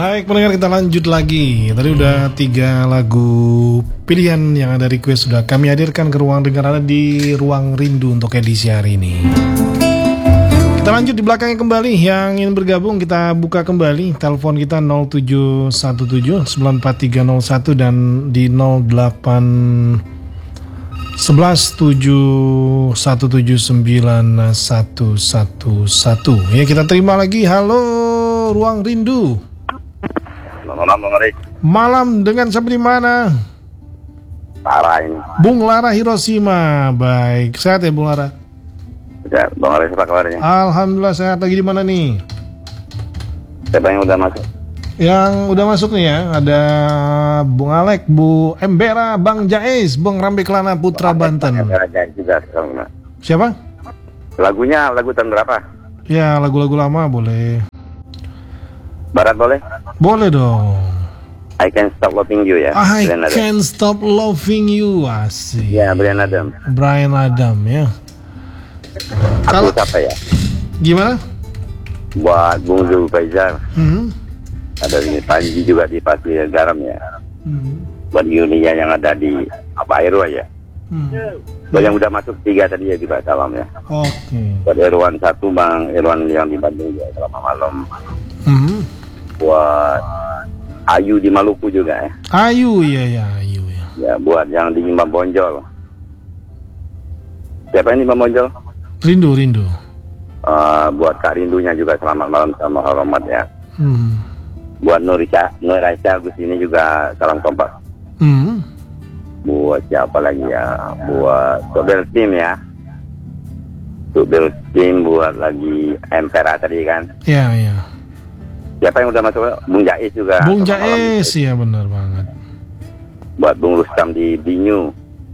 Baik, pendengar, kita lanjut lagi. Tadi udah 3 lagu pilihan yang ada request sudah kami hadirkan ke ruang dengar Anda di Ruang Rindu untuk edisi hari ini. Kita lanjut di belakangnya kembali. Yang ingin bergabung kita buka kembali. Telepon kita 0717 94301 dan di 08 11 7 179 111. Ya, kita terima lagi. Halo Ruang Rindu. Malam, Bang Aris. Malam, dengan siapa di mana? Lara ini. Bung Lara Hiroshima. Baik, sehat ya Bung Lara? Ya, Bang Aris, apa kabarnya? Alhamdulillah sehat. Lagi di mana nih? Siapa yang udah masuk? Yang udah masuk nih ya, ada Bung Alek, Bu Embera, Bang Jais, Bung Rambe Kelana Putra Banten. Juga, Siapa? lagunya lagu tahun berapa? Ya, lagu-lagu lama boleh. Barat boleh? Boleh dong. I Can't Stop Loving You ya. I Bryan Adams. Can't Stop Loving You. Asik. Ya, Bryan Adams. Bryan Adams ya. Aku siapa ya? Gimana? Buat Bung Zul Faizal. Ada ini Panji juga di Pasti Garam ya. Buat Yunia yang ada di Aero ya. Buat yang udah masuk 3 tadi ya juga salam ya. Oke. Buat Irwan 1, Bang Irwan yang di Bandung ya, selamat malam. Buat Ayu di Maluku juga ya. Ayu ya, Ayu ya. Ya, buat yang di Imam Bonjol. Siapa ini Imam Bonjol? Rindu. Buat Kak Rindunya juga selamat malam sama hormat ya. Buat Nur Raisa Agus ini juga salam kompak. Buat siapa lagi ya? Buat Sobel Tim ya. Sobel Tim buat lagi Empera tadi kan. Iya. Siapa yang udah masuk? Bung Jais juga. Bung Jais ya, benar banget. Buat Bung Rustam di Binyu.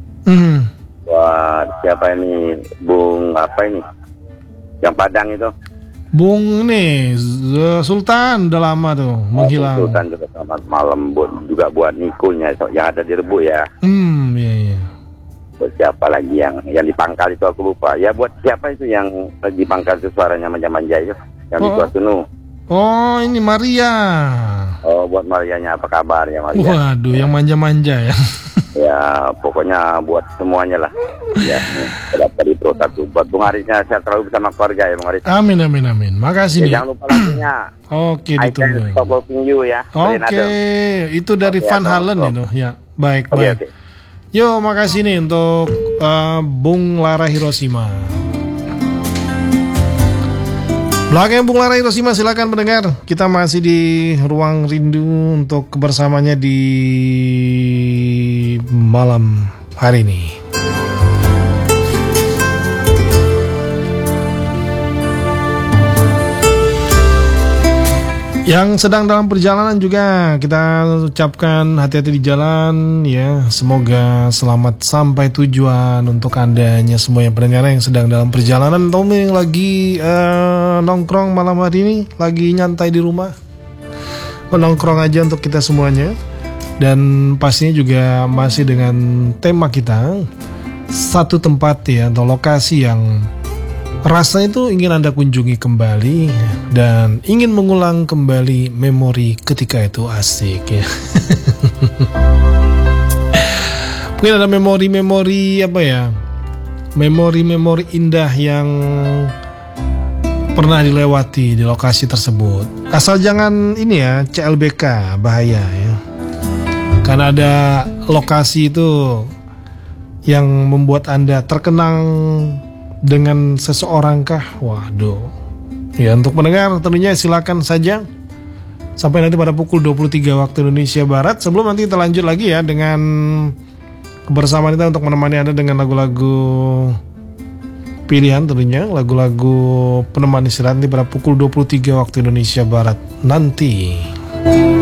Buat siapa ini? Bung apa ini? Yang Padang itu. Bung nih Sultan udah lama tuh menghilang. Sultan juga selamat malam juga buat Nikonya yang ada di Rebu ya. Iya. Buat siapa lagi yang di Pangkal itu aku lupa. Ya buat siapa itu yang di Pangkal itu suaranya manja-manja itu yang di Suasunu. Oh, ini Maria. Oh, buat Marianya apa kabar ya Maria? Waduh, yang manja-manja ya. Ya pokoknya buat semuanya lah. Ya, dapat di Pro 1 buat Bung Arisnya sehat selalu bersama keluarga ya Bung Aris. Amin. Makasih nih. Jangan lupa lagunya. Oke, I Can't Stop Loving You ya. Oke, itu dari Van Halen itu ya. Baik. Okay. Yo, makasih nih untuk Bung Lara Hiroshima. Belakang Bung Lara Hiroshima, silakan mendengar. Kita masih di Ruang Rindu untuk kebersamanya di malam hari ini. Yang sedang dalam perjalanan juga kita ucapkan hati-hati di jalan ya. Semoga selamat sampai tujuan untuk Andanya semua yang pendengar yang sedang dalam perjalanan atau yang lagi nongkrong malam hari ini, lagi nyantai di rumah. Nongkrong aja untuk kita semuanya. Dan pastinya juga masih dengan tema kita, satu tempat ya atau lokasi yang rasanya itu ingin Anda kunjungi kembali dan ingin mengulang kembali memori ketika itu. Asik ya. Mungkin ada memori-memori apa ya, memori-memori indah yang pernah dilewati di lokasi tersebut. Asal jangan ini ya, CLBK, bahaya ya. Karena ada lokasi itu yang membuat Anda terkenang dengan seseorang kah? Waduh. Ya, untuk mendengar tentunya silakan saja sampai nanti pada pukul 23 waktu Indonesia Barat. Sebelum nanti kita lanjut lagi ya dengan kebersamaan kita untuk menemani Anda dengan lagu-lagu pilihan tentunya, lagu-lagu penemani istirahat nanti pada pukul 23 waktu Indonesia Barat nanti.